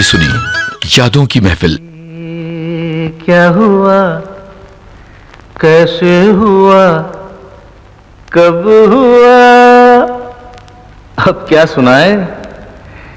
सुनी यादों की महफिल। क्या हुआ, कैसे हुआ, कब हुआ, अब क्या सुनाए।